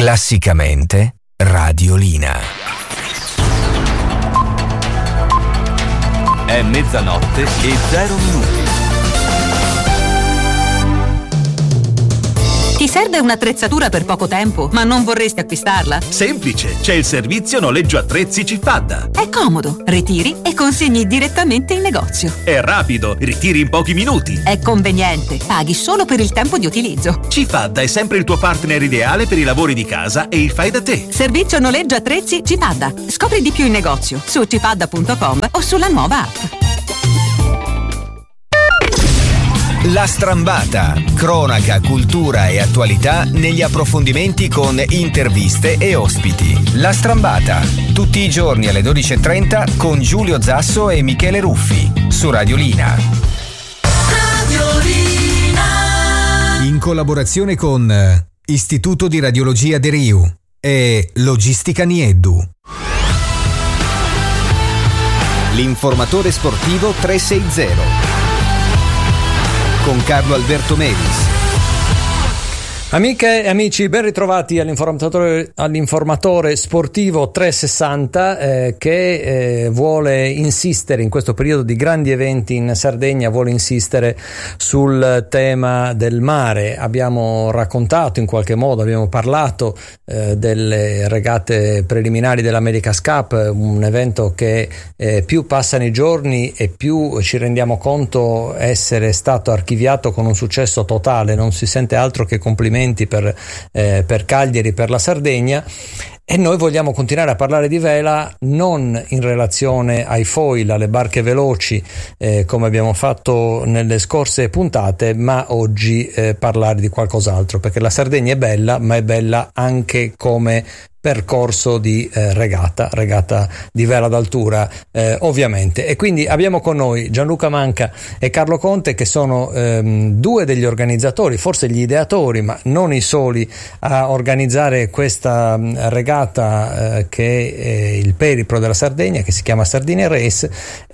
Classicamente Radiolina. È mezzanotte e 0 minuti. Ti serve un'attrezzatura per poco tempo, ma non vorresti acquistarla? Semplice, c'è il servizio noleggio attrezzi Cifadda. È comodo, ritiri e consegni direttamente in negozio. È rapido, ritiri in pochi minuti. È conveniente, paghi solo per il tempo di utilizzo. Cifadda è sempre il tuo partner ideale per i lavori di casa e il fai da te. Servizio noleggio attrezzi Cifadda. Scopri di più in negozio su cifadda.com o sulla nuova app. La Strambata, cronaca, cultura e attualità negli approfondimenti con interviste e ospiti. La Strambata, tutti i giorni alle 12:30 con Giulio Zasso e Michele Ruffi, su Radiolina. In collaborazione con Istituto di Radiologia De Riu e Logistica Nieddu. L'informatore sportivo 360. Con Carlo Alberto Melis. Amiche e amici, ben ritrovati all'informatore sportivo 360 che vuole insistere in questo periodo di grandi eventi in Sardegna, vuole insistere sul tema del mare. Abbiamo raccontato in qualche modo, abbiamo parlato delle regate preliminari dell'America's Cup, un evento che più passano i giorni e più ci rendiamo conto essere stato archiviato con un successo totale. Non si sente altro che complimenti per Cagliari, per la Sardegna, e noi vogliamo continuare a parlare di vela non in relazione ai foil, alle barche veloci come abbiamo fatto nelle scorse puntate, ma oggi parlare di qualcos'altro, perché la Sardegna è bella, ma è bella anche come percorso di regata di vela d'altura ovviamente. E quindi abbiamo con noi Gianluca Manca e Carlo Conte, che sono due degli organizzatori, forse gli ideatori, ma non i soli a organizzare questa regata che è il periplo della Sardegna, che si chiama Sardinia Race,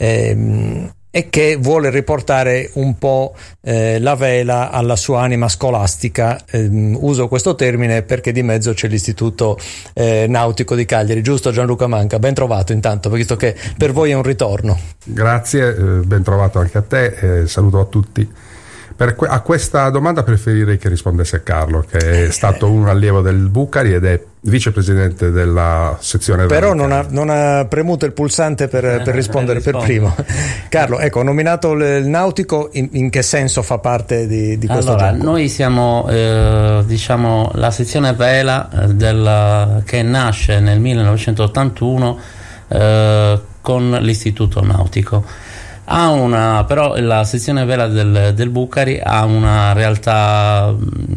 e che vuole riportare un po' la vela alla sua anima scolastica. Uso questo termine perché di mezzo c'è l'Istituto Nautico di Cagliari, giusto Gianluca Manca? Ben trovato intanto, visto che per voi è un ritorno. Grazie, ben trovato anche a te, saluto a tutti. A questa domanda preferirei che rispondesse Carlo, che è stato un allievo del Bucari ed è vicepresidente della sezione. Però non ha premuto il pulsante per rispondere per primo. Carlo, ecco, nominato il nautico, in che senso fa parte di questo gioco? Noi siamo diciamo la sezione vela che nasce nel 1981 con l'Istituto Nautico. Però la sezione vela del Bucari ha una realtà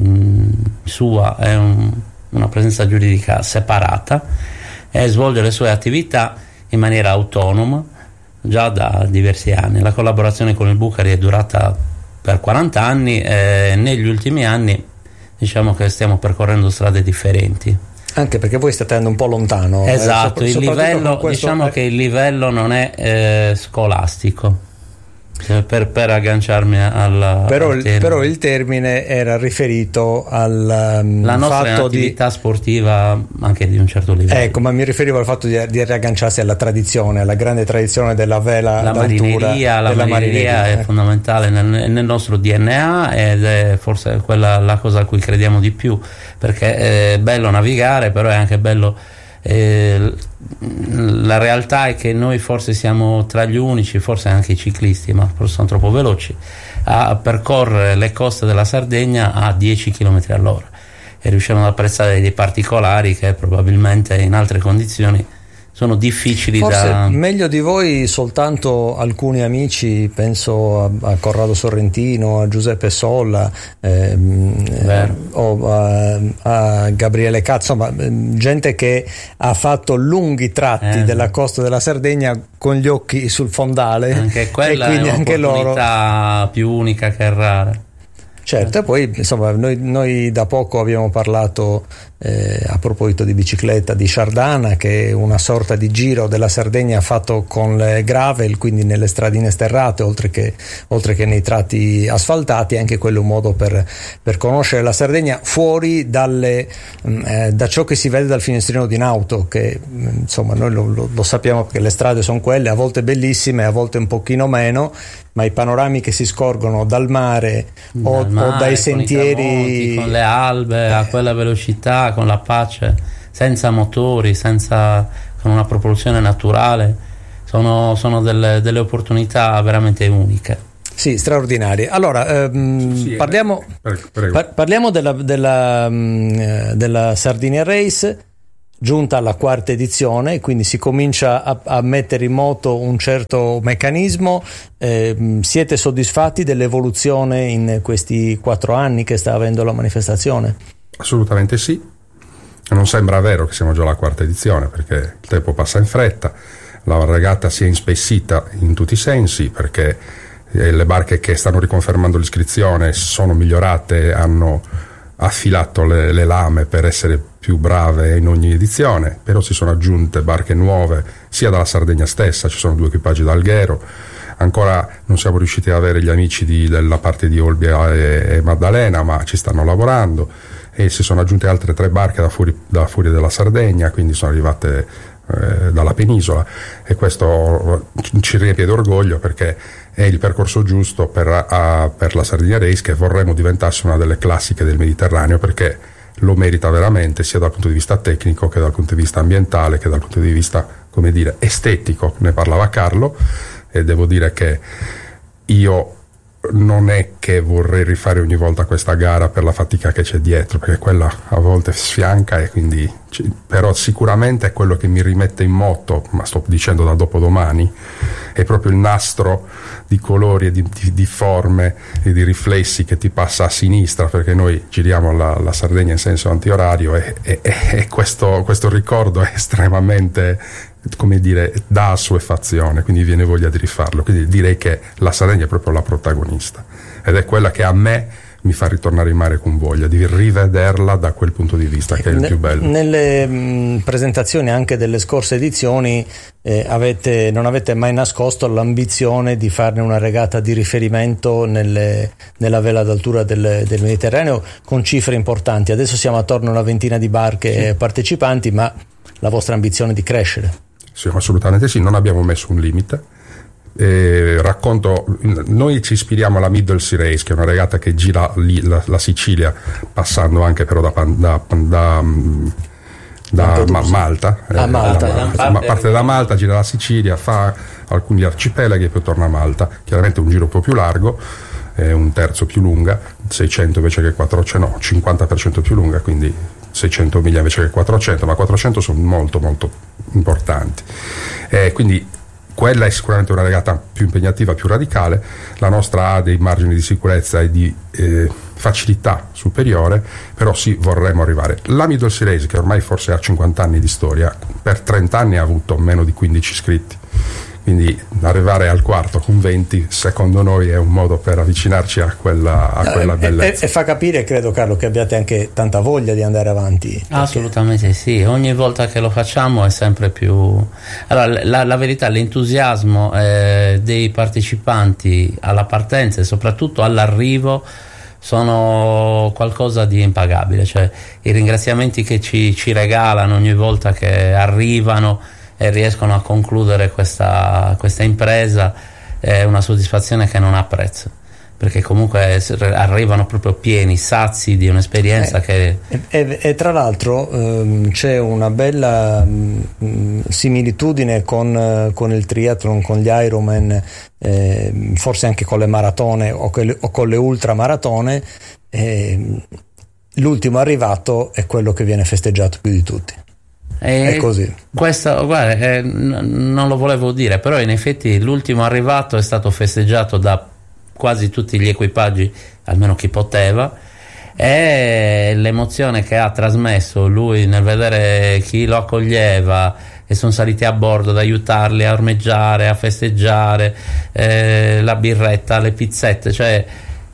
sua, è una presenza giuridica separata e svolge le sue attività in maniera autonoma già da diversi anni. La collaborazione con il Bucari è durata per 40 anni e negli ultimi anni diciamo che stiamo percorrendo strade differenti. Anche perché voi state andando un po' lontano. Esatto, il livello, diciamo che il livello non è scolastico, per agganciarmi al però il termine era riferito la nostra fatto attività sportiva anche di un certo livello. Ecco, ma mi riferivo al fatto di riagganciarsi alla tradizione, alla grande tradizione della vela d'altura. La marineria è fondamentale nel nostro DNA ed è forse la cosa a cui crediamo di più, perché è bello navigare, però è anche bello. La realtà è che noi forse siamo tra gli unici, forse anche i ciclisti, ma forse sono troppo veloci, a percorrere le coste della Sardegna a 10 km all'ora e riusciamo ad apprezzare dei particolari che probabilmente in altre condizioni sono difficili forse meglio di voi soltanto alcuni amici, penso a Corrado Sorrentino, a Giuseppe Solla o a Gabriele Cazzo, insomma gente che ha fatto lunghi tratti della costa della Sardegna con gli occhi sul fondale, anche quella e quindi è anche un'opportunità più unica che rara. Certo, e poi insomma noi da poco abbiamo parlato a proposito di bicicletta di Sciardana, che è una sorta di giro della Sardegna fatto con le gravel, quindi nelle stradine sterrate oltre che nei tratti asfaltati. Anche quello è un modo per conoscere la Sardegna fuori da ciò che si vede dal finestrino di un'auto, che insomma noi lo sappiamo perché le strade sono quelle, a volte bellissime, a volte un pochino meno, ma i panorami che si scorgono dal mare o dai sentieri, con le albe a quella velocità, con la pace, senza motori, con una propulsione naturale, sono delle opportunità veramente uniche. Sì, straordinarie. Allora parliamo della Sardinia Race, giunta alla quarta edizione, quindi si comincia a mettere in moto un certo meccanismo. Siete soddisfatti dell'evoluzione in questi 4 anni che sta avendo la manifestazione? Assolutamente sì. Non sembra vero che siamo già alla quarta edizione, perché il tempo passa in fretta, la regata si è inspessita in tutti i sensi, perché le barche che stanno riconfermando l'iscrizione sono migliorate, hanno affilato le lame per essere più brave in ogni edizione, però si sono aggiunte barche nuove sia dalla Sardegna stessa, ci sono 2 equipaggi da Alghero, ancora non siamo riusciti ad avere gli amici della parte di Olbia e Maddalena, ma ci stanno lavorando, e si sono aggiunte altre 3 barche da fuori della Sardegna, quindi sono arrivate dalla penisola, e questo ci riempie d'orgoglio, perché è il percorso giusto per la Sardinia Race, che vorremmo diventasse una delle classiche del Mediterraneo, perché lo merita veramente, sia dal punto di vista tecnico che dal punto di vista ambientale che dal punto di vista, come dire, estetico. Ne parlava Carlo, e devo dire che io non è che vorrei rifare ogni volta questa gara per la fatica che c'è dietro, perché quella a volte sfianca, e quindi però sicuramente è quello che mi rimette in moto, ma sto dicendo da dopodomani, è proprio il nastro di colori e di forme e di riflessi che ti passa a sinistra, perché noi giriamo la Sardegna in senso antiorario, e questo ricordo è estremamente, come dire, dà assuefazione, quindi viene voglia di rifarlo. Quindi direi che la Sardegna è proprio la protagonista, ed è quella che a me mi fa ritornare in mare con voglia di rivederla da quel punto di vista, che è il più bello. Nelle presentazioni anche delle scorse edizioni non avete mai nascosto l'ambizione di farne una regata di riferimento nella vela d'altura del Mediterraneo, con cifre importanti. Adesso siamo attorno a una ventina di barche partecipanti, ma la vostra ambizione è di crescere? Sì, assolutamente sì, non abbiamo messo un limite. Noi ci ispiriamo alla Middle Sea Race, che è una regata che gira lì la Sicilia, passando anche però da Malta. Parte da Malta, gira la Sicilia, fa alcuni arcipelaghi e poi torna a Malta. Chiaramente un giro un po' più largo, un terzo più lunga, 600 invece che 400, no, 50% più lunga, quindi 600 miglia invece che 400, ma 400 sono molto molto importanti. Quindi quella è sicuramente una regata più impegnativa, più radicale. La nostra ha dei margini di sicurezza e di facilità superiore, però sì, vorremmo arrivare. La Middle Sea Race, che ormai forse ha 50 anni di storia, per 30 anni ha avuto meno di 15 iscritti, quindi arrivare al quarto con 20 secondo noi è un modo per avvicinarci a quella bellezza. E fa capire, credo Carlo, che abbiate anche tanta voglia di andare avanti. Perché... Assolutamente sì, ogni volta che lo facciamo è sempre più... Allora, la verità, l'entusiasmo dei partecipanti alla partenza e soprattutto all'arrivo sono qualcosa di impagabile, cioè i ringraziamenti che ci regalano ogni volta che arrivano e riescono a concludere questa impresa è una soddisfazione che non ha prezzo, perché comunque arrivano proprio pieni, sazi di un'esperienza e tra l'altro c'è una bella similitudine con il triathlon, con gli Ironman, forse anche con le maratone o con le ultramaratone. L'ultimo arrivato è quello che viene festeggiato più di tutti. È così. Questo, guarda, non lo volevo dire, però in effetti l'ultimo arrivato è stato festeggiato da quasi tutti gli equipaggi, almeno chi poteva, e l'emozione che ha trasmesso lui nel vedere chi lo accoglieva e sono saliti a bordo ad aiutarli a ormeggiare, a festeggiare, la birretta, le pizzette, cioè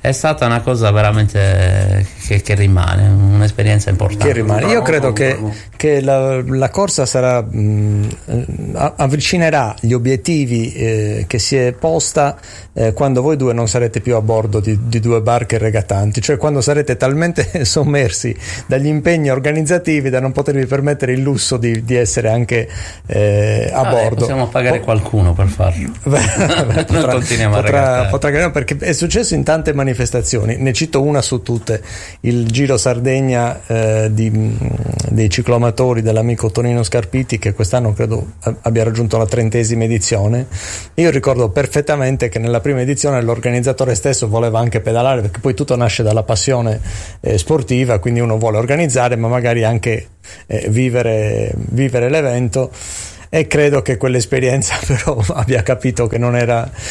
è stata una cosa veramente che rimane, un'esperienza importante. Che rimane. Io credo che la corsa sarà avvicinerà gli obiettivi che si è posta quando voi due non sarete più a bordo di due barche regattanti, cioè quando sarete talmente sommersi dagli impegni organizzativi da non potervi permettere il lusso di essere anche a bordo. Possiamo pagare qualcuno per farlo. Noi continuiamo a regattare. Perché è successo in tante manifestazioni, ne cito una su tutte, il Giro Sardegna dei cicloamatori dell'amico Tonino Scarpiti, che quest'anno credo abbia raggiunto la 30ª edizione. Io ricordo perfettamente che nella prima edizione l'organizzatore stesso voleva anche pedalare, perché poi tutto nasce dalla passione sportiva, quindi uno vuole organizzare ma magari anche vivere l'evento. E credo che quell'esperienza però abbia capito che non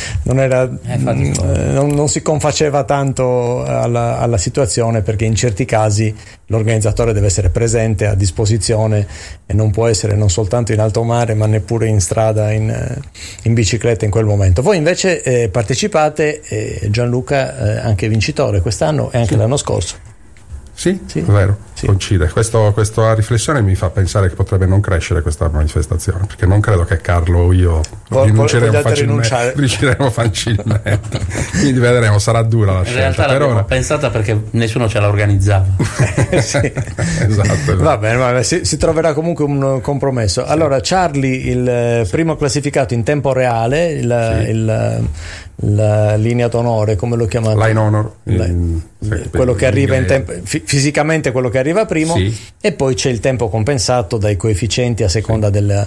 si confaceva tanto alla situazione, perché in certi casi l'organizzatore deve essere presente, a disposizione, e non può essere non soltanto in alto mare ma neppure in strada, in bicicletta in quel momento. Voi invece partecipate, Gianluca anche vincitore quest'anno e anche l'anno scorso. Sì, è vero, sì. Coincide. Questa riflessione mi fa pensare che potrebbe non crescere questa manifestazione, perché non credo che Carlo o io rinunceremo facilmente. Quindi vedremo, sarà dura la scelta. In realtà l'abbiamo pensata perché nessuno ce la organizzava. Sì. Esatto. Va bene, si troverà comunque un compromesso. Allora, Charlie, il primo classificato in tempo reale, la linea d'onore, come lo chiamate? Line honor, quello che arriva in tempo, fisicamente quello che arriva primo, sì. E poi c'è il tempo compensato dai coefficienti a seconda delle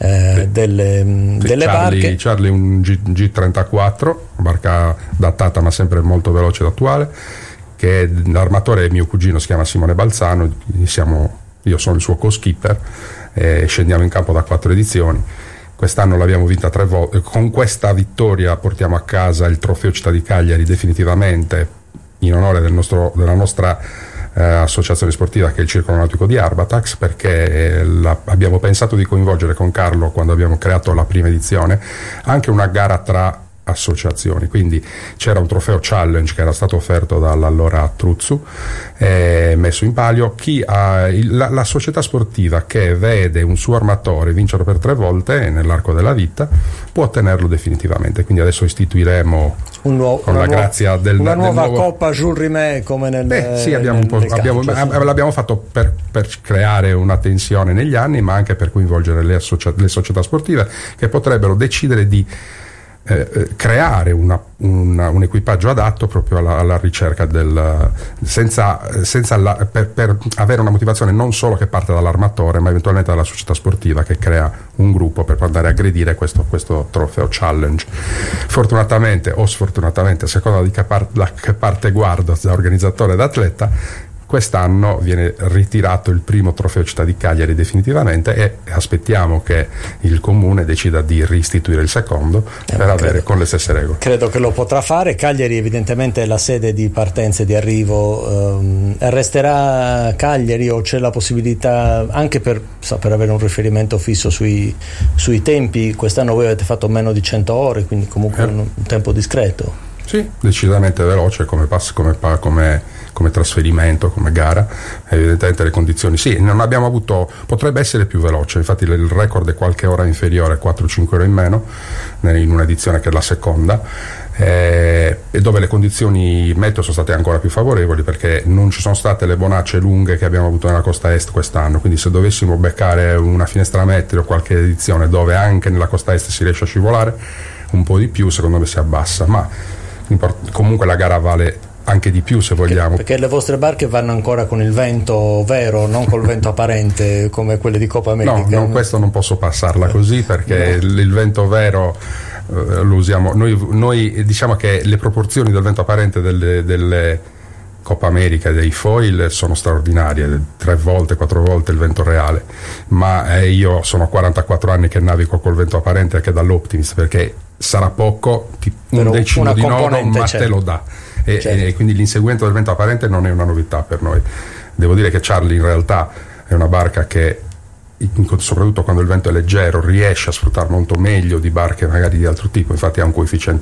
barche. Charlie un G34, barca datata ma sempre molto veloce ed attuale, che l'armatore è mio cugino, si chiama Simone Balzano, io sono il suo co-skipper, scendiamo in campo da 4 edizioni. Quest'anno l'abbiamo vinta 3 volte. Con questa vittoria portiamo a casa il trofeo Città di Cagliari definitivamente, in onore della nostra associazione sportiva, che è il Circolo Nautico di Arbatax, perché abbiamo pensato di coinvolgere con Carlo, quando abbiamo creato la prima edizione, anche una gara tra associazioni. Quindi c'era un trofeo challenge che era stato offerto dall'allora Truzzu, messo in palio. La società sportiva che vede un suo armatore vincere per 3 volte nell'arco della vita può ottenerlo definitivamente. Quindi adesso istituiremo una nuova Coppa Jules Rimet, come l'abbiamo fatto per creare una tensione negli anni, ma anche per coinvolgere le società sportive, che potrebbero decidere di creare un equipaggio adatto proprio alla ricerca per avere una motivazione non solo che parte dall'armatore, ma eventualmente dalla società sportiva, che crea un gruppo per andare a aggredire questo trofeo challenge. Fortunatamente o sfortunatamente, a seconda di che parte guardo, da organizzatore ed atleta, quest'anno viene ritirato il primo trofeo Città di Cagliari definitivamente, e aspettiamo che il comune decida di ristituire il secondo per avere con le stesse regole. Credo che lo potrà fare. Cagliari evidentemente è la sede di partenza e di arrivo. Resterà Cagliari o c'è la possibilità anche per avere un riferimento fisso sui tempi? Quest'anno voi avete fatto meno di 100 ore, quindi comunque un tempo discreto. Sì, decisamente veloce come trasferimento, come gara. Evidentemente le condizioni non abbiamo avuto, potrebbe essere più veloce, infatti il record è qualche ora inferiore, 4-5 ore in meno in un'edizione che è la seconda, e dove le condizioni meteo sono state ancora più favorevoli, perché non ci sono state le bonacce lunghe che abbiamo avuto nella costa est quest'anno. Quindi se dovessimo beccare una finestra meteo o qualche edizione dove anche nella costa est si riesce a scivolare un po' di più, secondo me si abbassa, ma comunque la gara vale anche di più, se vogliamo, perché le vostre barche vanno ancora con il vento vero, non col vento apparente come quelle di Coppa America. No, questo non posso passarla così, perché il vento vero lo usiamo noi diciamo che le proporzioni del vento apparente delle Coppa America e dei foil sono straordinarie, 3 volte, 4 volte il vento reale, ma io sono 44 anni che navigo col vento apparente anche dall'Optimist, perché sarà poco, un decimo di nodo, ma te lo dà. E quindi l'inseguimento del vento apparente non è una novità per noi. Devo dire che Charlie in realtà è una barca che, soprattutto quando il vento è leggero, riesce a sfruttare molto meglio di barche magari di altro tipo, infatti ha un coefficiente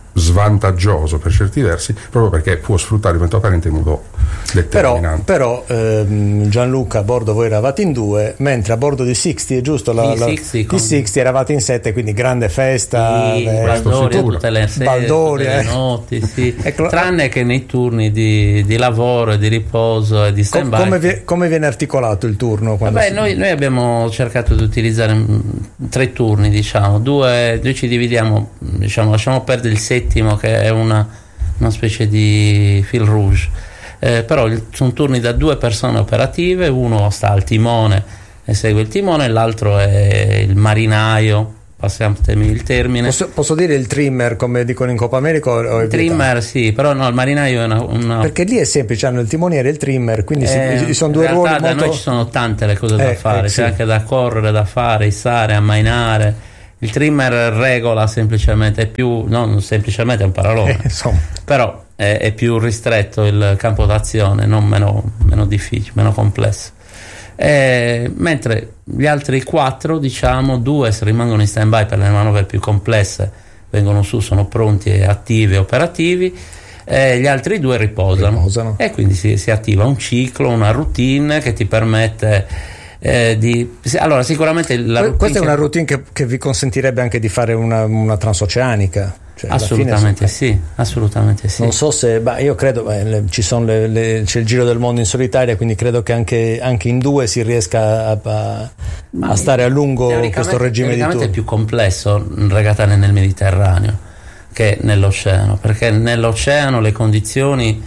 svantaggioso per certi versi, proprio perché può sfruttare il vento apparente in modo determinante. Però Gianluca, a bordo voi eravate in 2, mentre a bordo di Sixty, è giusto? Di Sixty eravate in 7, quindi grande festa, Baldoria tutte le sere, tutte le notti, sì. Ecco, tranne che nei turni di lavoro e di riposo e di stand-by. Come viene articolato il turno? Noi abbiamo cercato di utilizzare 3 turni, diciamo, 2 ci dividiamo, diciamo, lasciamo perdere il settimo che è una specie di fil rouge, però sono turni da 2 persone operative, uno sta al timone e segue il timone, l'altro è il marinaio, passiamo il termine. Posso dire il trimmer, come dicono in Coppa America? Il trimmer sì, però no, il marinaio è una... Perché lì è semplice, hanno il timoniere e il trimmer, quindi ci sono 2 ruoli molto... da noi ci sono tante le cose da fare, c'è anche da correre, da fare, issare, ammainare. Il trimmer regola semplicemente, non semplicemente è un parolone, però è più ristretto il campo d'azione, non meno difficile, meno complesso. Mentre gli altri 4, diciamo, 2 rimangono in stand-by per le manovre più complesse, vengono su, sono pronti e attivi e operativi, gli altri 2 riposano. E quindi si attiva un ciclo, una routine che ti permette allora sicuramente questa è una routine che vi consentirebbe anche di fare una transoceanica, cioè, assolutamente sì. Non so se io credo c'è il giro del mondo in solitaria, quindi credo che anche in 2 si riesca a stare a lungo questo regime di tour. È più complesso regattare nel Mediterraneo che nell'oceano, perché nell'oceano le condizioni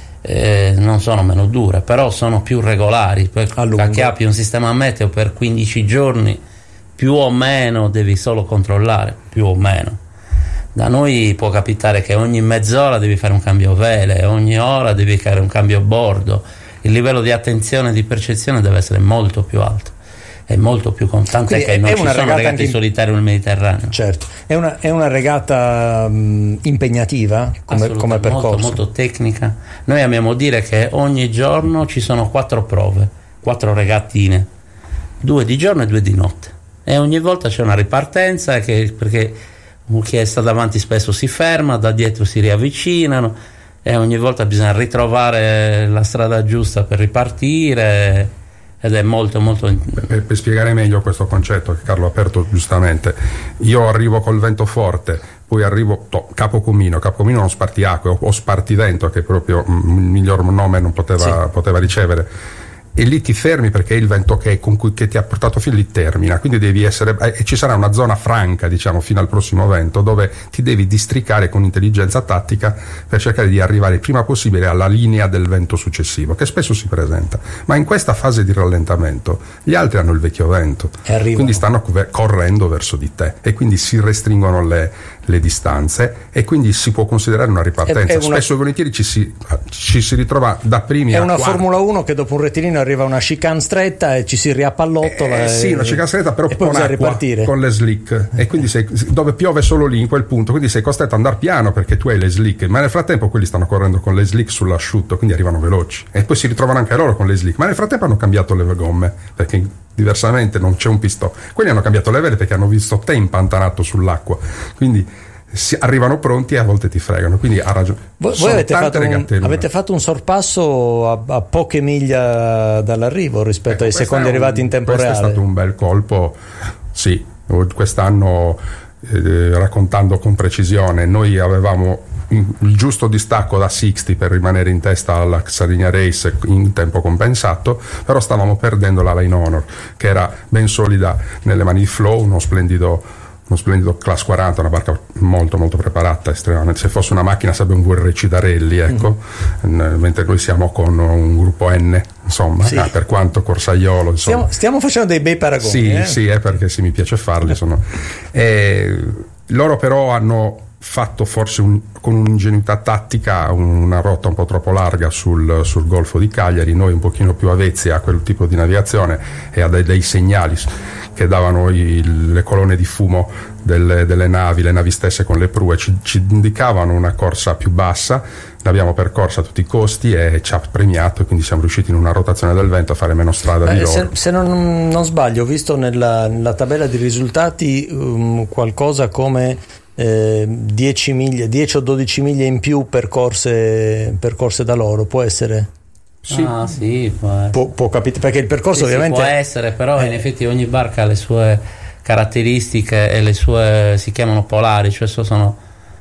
non sono meno dure, però sono più regolari, perché apri un sistema meteo per 15 giorni più o meno devi solo controllare, più o meno. Da noi può capitare che ogni mezz'ora devi fare un cambio vele, ogni ora devi fare un cambio bordo, il livello di attenzione e di percezione deve essere molto più alto, è molto più tant'è che non ci sono regate solitarie nel Mediterraneo. Certo, è una regata impegnativa come percorso, molto, molto tecnica. Noi amiamo dire che ogni giorno ci sono 4 prove, 4 regattine, 2 di giorno e 2 di notte, e ogni volta c'è una ripartenza perché chi sta davanti spesso si ferma, da dietro si riavvicinano e ogni volta bisogna ritrovare la strada giusta per ripartire. Ed è molto molto... Per spiegare meglio questo concetto che Carlo ha aperto giustamente, io arrivo col vento forte, poi arrivo Capocomino non spartiacque o spartivento, che è proprio il miglior nome non poteva ricevere, e lì ti fermi perché il vento che ti ha portato fin lì termina, quindi devi essere, e ci sarà una zona franca, diciamo, fino al prossimo vento, dove ti devi districare con intelligenza tattica per cercare di arrivare il prima possibile alla linea del vento successivo, che spesso si presenta. Ma in questa fase di rallentamento gli altri hanno il vecchio vento, quindi stanno correndo verso di te e quindi si restringono le distanze e quindi si può considerare una ripartenza. Spesso e volentieri ci si ritrova da primi a quarti. È una Formula 1 che dopo un rettilineo arriva una chicane stretta e ci si riappallottola. Sì, una chicane stretta, però con acqua, con le slick, e quindi dove piove solo lì in quel punto, quindi sei costretto ad andare piano perché tu hai le slick, ma nel frattempo quelli stanno correndo con le slick sull'asciutto, quindi arrivano veloci e poi si ritrovano anche loro con le slick, ma nel frattempo hanno cambiato le gomme perché diversamente non c'è un pistone. Quelli hanno cambiato le vele perché hanno visto te impantanato sull'acqua, quindi arrivano pronti e a volte ti fregano, quindi ha ragione. Voi avete fatto un sorpasso a poche miglia dall'arrivo rispetto ai secondi arrivati in tempo reale. Questo è stato un bel colpo, sì. Quest'anno, raccontando con precisione, noi avevamo il giusto distacco da Sixty per rimanere in testa alla Sardinia Race in tempo compensato, però stavamo perdendo la Line Honor, che era ben solida nelle mani di Flow, uno splendido Class 40, una barca molto molto preparata, estremamente. Se fosse una macchina sarebbe un VRC da rally, ecco. Mentre noi siamo con un gruppo N, insomma, sì. Per quanto corsaiolo, insomma. Stiamo facendo dei bei paragoni. Sì, è perché mi piace farli. Loro però hanno fatto forse con un'ingenuità tattica una rotta un po' troppo larga sul Golfo di Cagliari, noi un pochino più avvezzi a quel tipo di navigazione e a dei segnali che davano le colonne di fumo delle navi, le navi stesse con le prue ci indicavano una corsa più bassa, l'abbiamo percorsa a tutti i costi e ci ha premiato, e quindi siamo riusciti in una rotazione del vento a fare meno strada di loro. Se non sbaglio, ho visto nella tabella di risultati qualcosa come 10 o 12 miglia in più percorse da loro, può essere? Sì, sì, può capire, perché il percorso ovviamente può essere, però in effetti ogni barca ha le sue caratteristiche e le sue, si chiamano polari, cioè sono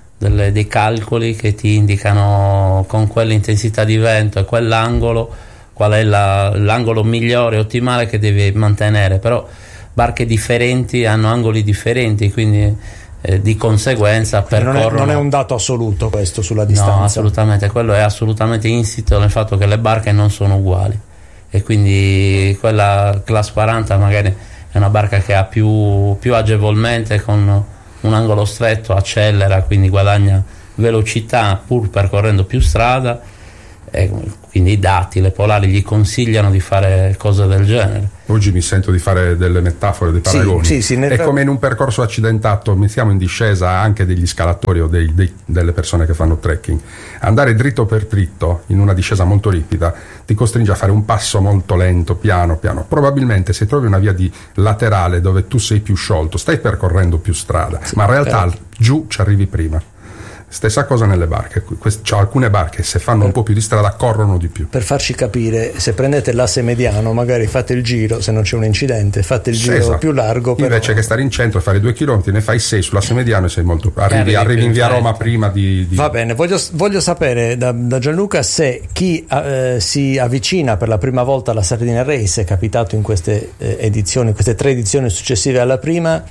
dei calcoli che ti indicano con quell'intensità di vento e quell'angolo qual è l'angolo migliore, ottimale che devi mantenere. Però barche differenti hanno angoli differenti, quindi di conseguenza percorrono. Non è un dato assoluto questo sulla distanza? No, assolutamente, quello è assolutamente insito nel fatto che le barche non sono uguali, e quindi quella Class 40 magari è una barca che ha più agevolmente, con un angolo stretto, accelera, quindi guadagna velocità pur percorrendo più strada, e quindi i dati, le polari gli consigliano di fare cose del genere. Oggi mi sento di fare delle metafore, dei paragoni. Sì, è come in un percorso accidentato, siamo in discesa anche degli scalatori o delle persone che fanno trekking. Andare dritto per dritto in una discesa molto ripida ti costringe a fare un passo molto lento, piano. Probabilmente se trovi una via di laterale dove tu sei più sciolto, stai percorrendo più strada, ma in realtà giù ci arrivi prima. Stessa cosa nelle barche, c'è alcune barche se fanno un po' più di strada corrono di più. Per farci capire, se prendete l'asse mediano, magari fate il giro, se non c'è un incidente, fate il giro più largo. Invece che stare in centro e fare 2 chilometri, ne fai 6 sull'asse mediano e sei molto arrivi in via Roma prima di... Va bene, voglio sapere da Gianluca se chi si avvicina per la prima volta alla Sardinia Race, è capitato in queste edizioni, queste 3 edizioni successive alla prima,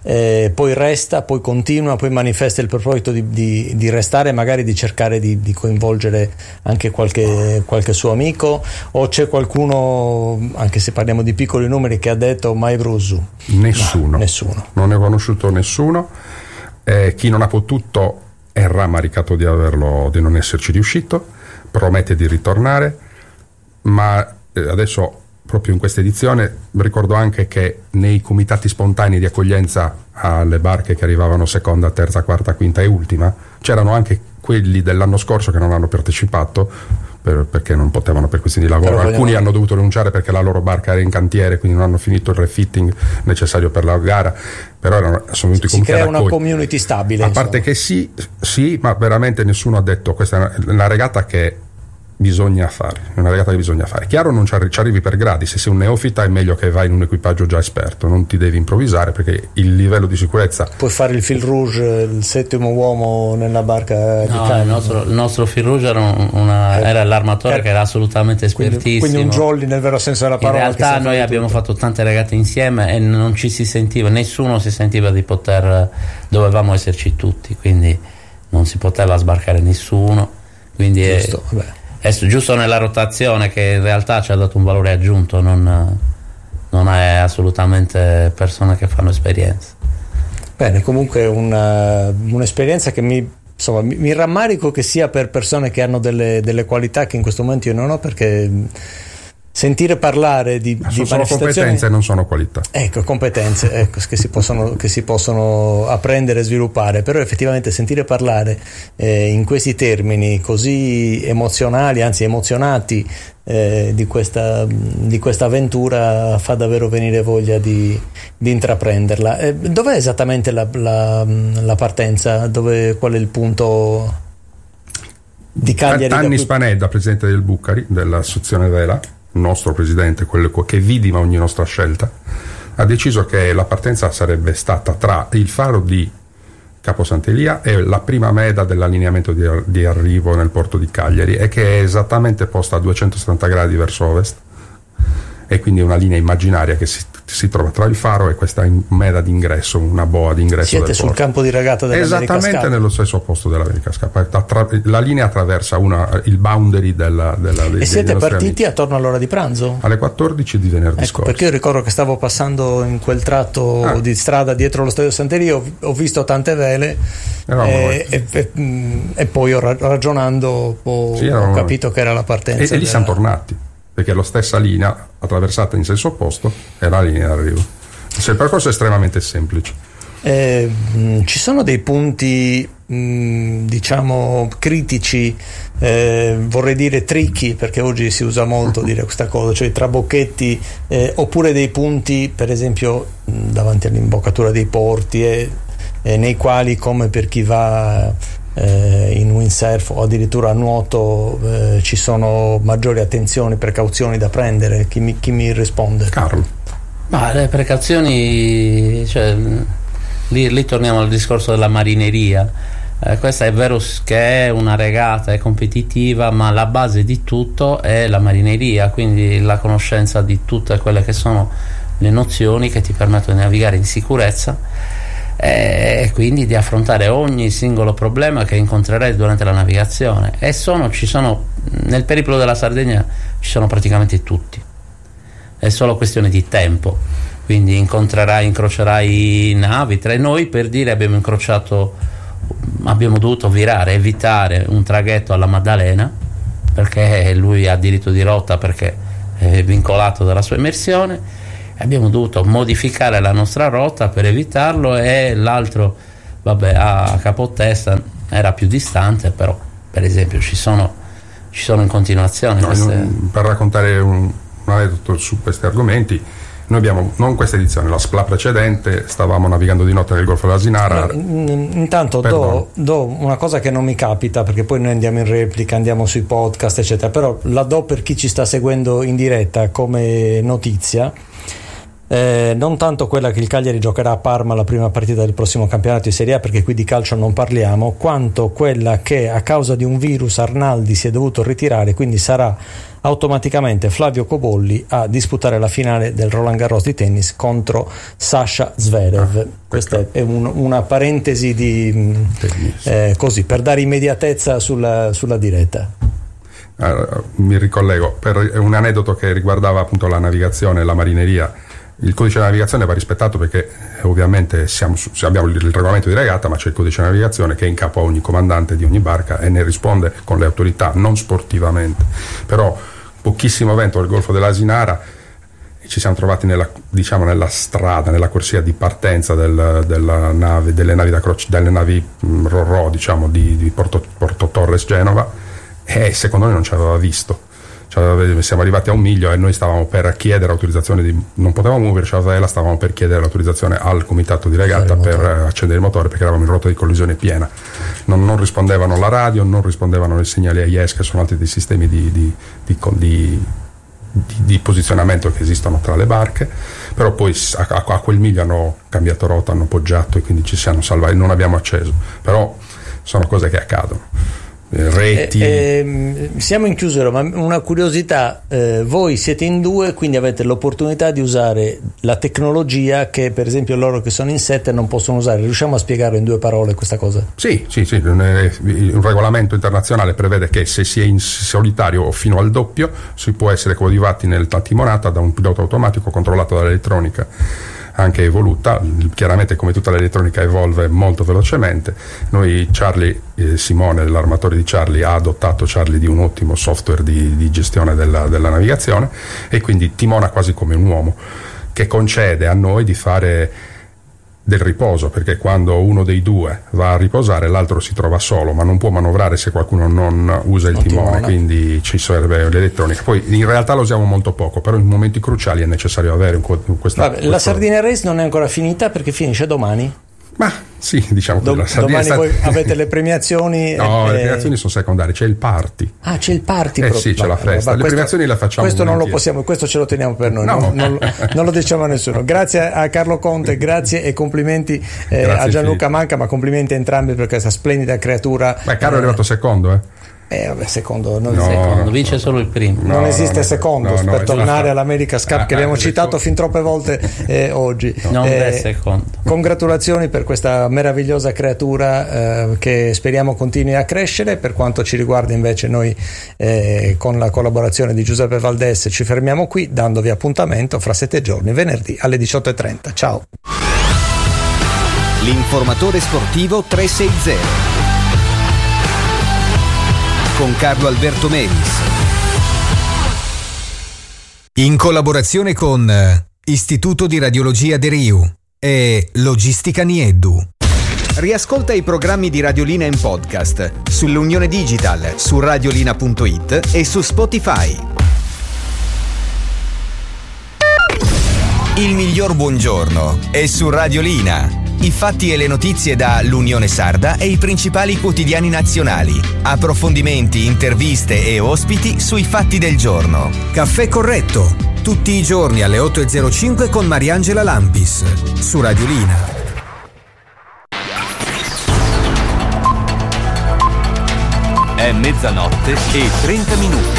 poi resta, poi continua, poi manifesta il proposito di restare, magari di cercare di coinvolgere anche qualche suo amico, o c'è qualcuno, anche se parliamo di piccoli numeri, che ha detto mai Brusu? Nessuno. Non ne ho conosciuto nessuno. Chi non ha potuto è rammaricato di non esserci riuscito, promette di ritornare, ma adesso proprio in questa edizione ricordo anche che nei comitati spontanei di accoglienza alle barche che arrivavano seconda, terza, quarta, quinta e ultima c'erano anche quelli dell'anno scorso che non hanno partecipato perché non potevano per questioni di lavoro. Alcuni hanno dovuto rinunciare perché la loro barca era in cantiere, quindi non hanno finito il refitting necessario per la gara, però sono venuti comunque ad accogliere. Si crea una community stabile, a parte che sì, ma veramente nessuno ha detto questa è una regata che bisogna fare, è una regata che bisogna fare. Chiaro, non ci arrivi per gradi, se sei un neofita è meglio che vai in un equipaggio già esperto, non ti devi improvvisare perché il livello di sicurezza. Puoi fare il fil rouge, il settimo uomo nella barca di il nostro fil rouge era l'armatore che era assolutamente espertissimo, quindi un jolly nel vero senso della parola. In realtà noi abbiamo fatto tante regate insieme e non ci si sentiva, nessuno si sentiva di dovevamo esserci tutti, quindi non si poteva sbarcare nessuno, quindi è giusto nella rotazione, che in realtà ci ha dato un valore aggiunto, non è assolutamente persone che fanno esperienza. Bene, comunque un'esperienza che mi rammarico che sia per persone che hanno delle qualità che in questo momento io non ho, perché sentire parlare di sono competenze e non sono qualità. Ecco, competenze che si possono apprendere e sviluppare, però effettivamente sentire parlare in questi termini così emozionali, anzi emozionati, di questa avventura fa davvero venire voglia di intraprenderla. Dov'è esattamente la partenza? Qual è il punto di Cagliari? Tanni Spanedda, presidente del Bucari, dell'associazione Vela, nostro presidente, quello che vidima ogni nostra scelta, ha deciso che la partenza sarebbe stata tra il faro di Capo Sant'Elia e la prima meta dell'allineamento di arrivo nel porto di Cagliari, e che è esattamente posta a 270 gradi verso ovest, e quindi una linea immaginaria che si trova tra il faro e questa meta d'ingresso, una boa d'ingresso. Siete sul campo di regata dell'America esattamente Scapa. Nello stesso posto dell'America Scapa. La linea attraversa il boundary e siete partiti amici attorno all'ora di pranzo? Alle 14 di venerdì scorso. Perché io ricordo che stavo passando in quel tratto di strada dietro lo stadio Sant'Elia, ho visto tante vele e poi ragionando ho capito che era la partenza e lì siamo tornati, perché la stessa linea attraversata in senso opposto è la linea d'arrivo. Il percorso è estremamente semplice. Ci sono dei punti diciamo critici, vorrei dire tricky, perché oggi si usa molto dire questa cosa, cioè i trabocchetti, oppure dei punti per esempio davanti all'imboccatura dei porti nei quali, come per chi va in windsurf o addirittura a nuoto, ci sono maggiori attenzioni, precauzioni da prendere? Chi mi risponde? Carlo. Ma le precauzioni, cioè, lì torniamo al discorso della marineria. Questa è vero che è una regata, è competitiva, ma la base di tutto è la marineria, quindi la conoscenza di tutte quelle che sono le nozioni che ti permettono di navigare in sicurezza e quindi di affrontare ogni singolo problema che incontrerai durante la navigazione. E ci sono nel periplo della Sardegna ci sono praticamente tutti, è solo questione di tempo, quindi incrocerai navi. Tra noi, per dire, abbiamo dovuto evitare un traghetto alla Maddalena perché lui ha diritto di rotta, perché è vincolato dalla sua immersione. Abbiamo dovuto modificare la nostra rotta per evitarlo, e l'altro a Capotesta era più distante, però per esempio ci sono in continuazione per raccontare un aneddoto su questi argomenti. Noi abbiamo, non questa edizione, la precedente, stavamo navigando di notte nel Golfo dell'Asinara. Intanto do una cosa che non mi capita, perché poi noi andiamo in replica, andiamo sui podcast eccetera, però la do per chi ci sta seguendo in diretta come notizia. Non tanto quella che il Cagliari giocherà a Parma la prima partita del prossimo campionato di Serie A, perché qui di calcio non parliamo, quanto quella che a causa di un virus Arnaldi si è dovuto ritirare, quindi sarà automaticamente Flavio Cobolli a disputare la finale del Roland Garros di tennis contro Sasha Zverev. Questa è una parentesi di così, per dare immediatezza sulla diretta. Mi ricollego per un aneddoto che riguardava appunto la navigazione e la marineria. Il codice di navigazione va rispettato perché ovviamente abbiamo il regolamento di regata, ma c'è il codice di navigazione che è in capo a ogni comandante di ogni barca e ne risponde con le autorità, non sportivamente. Però pochissimo vento al Golfo dell'Asinara, ci siamo trovati nella strada, nella corsia di partenza delle navi Ro-Ro, di Porto Torres Genova, e secondo noi non ci aveva visto. Siamo arrivati a 1 miglio e noi stavamo per chiedere autorizzazione, non potevamo muoverci a vela, stavamo per chiedere l'autorizzazione al comitato di regata per accendere il motore, perché eravamo in rotta di collisione piena. Non rispondevano la radio, non rispondevano i segnali AIS, che sono altri dei sistemi di posizionamento che esistono tra le barche, però poi a quel miglio hanno cambiato rotta, hanno poggiato e quindi ci siamo salvati, non abbiamo acceso. Però sono cose che accadono. Reti. Siamo in chiusura, ma una curiosità, voi siete in 2, quindi avete l'opportunità di usare la tecnologia che per esempio loro che sono in 7 non possono usare. Riusciamo a spiegarlo in 2 parole questa cosa? Sì, un regolamento internazionale prevede che se si è in solitario o fino al doppio si può essere coadiuvati nel timonata da un pilota automatico controllato dall'elettronica anche evoluta. Chiaramente, come tutta l'elettronica, evolve molto velocemente. Noi, Simone, l'armatore di Charlie, ha adottato di un ottimo software di gestione della navigazione, e quindi timona quasi come un uomo, che concede a noi di fare del riposo, perché quando uno dei 2 va a riposare l'altro si trova solo, ma non può manovrare se qualcuno non usa il timone, quindi ci serve l'elettronica. Poi in realtà lo usiamo molto poco, però in momenti cruciali è necessario avere la Sardinia Race non è ancora finita, perché finisce domani. Ma sì, diciamo che domani voi avete le premiazioni. No, le premiazioni sono secondarie, c'è il party. Ah, c'è il party. Sì, c'è la festa. Le premiazioni le facciamo. Questo non lo possiamo, questo ce lo teniamo per noi. No. Non lo diciamo a nessuno. Grazie a Carlo Conte, grazie e complimenti a Gianluca Manca, ma complimenti a entrambi per questa splendida creatura. Carlo è arrivato secondo, secondo vince solo il primo. Non esiste secondo per tornare all'America's Cup che abbiamo citato fin troppe volte oggi. Non è secondo. Congratulazioni per questa meravigliosa creatura che speriamo continui a crescere. Per quanto ci riguarda invece noi con la collaborazione di Giuseppe Valdés ci fermiamo qui, dandovi appuntamento fra 7 giorni, venerdì alle 18:30. Ciao. L'informatore sportivo 360 con Carlo Alberto Melis, in collaborazione con Istituto di Radiologia De Riu e Logistica Nieddu. Riascolta i programmi di Radiolina in podcast sull'Unione Digital, su radiolina.it e su Spotify. Il miglior buongiorno è su Radiolina. I fatti e le notizie da l'Unione Sarda e i principali quotidiani nazionali. Approfondimenti, interviste e ospiti sui fatti del giorno. Caffè Corretto, tutti i giorni alle 8.05 con Mariangela Lampis, su Radiolina. È mezzanotte e 30 minuti.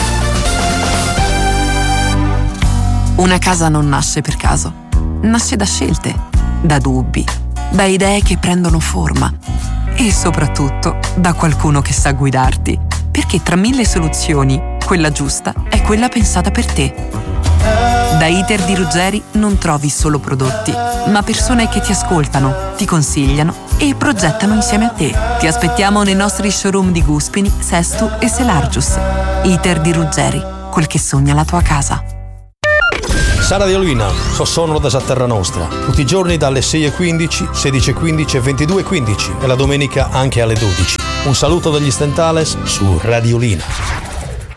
Una casa non nasce per caso, nasce da scelte, da dubbi, da idee che prendono forma e soprattutto da qualcuno che sa guidarti, perché tra 1000 soluzioni, quella giusta è quella pensata per te. Da Iter di Ruggeri non trovi solo prodotti, ma persone che ti ascoltano, ti consigliano e progettano insieme a te. Ti aspettiamo nei nostri showroom di Guspini, Sestu e Selargius. Iter di Ruggeri, quel che sogna la tua casa. Sara Radiolina, sono da Terra Nostra, tutti i giorni dalle 6.15, 16.15 e 22.15 e la domenica anche alle 12. Un saluto dagli Stentales su Radiolina.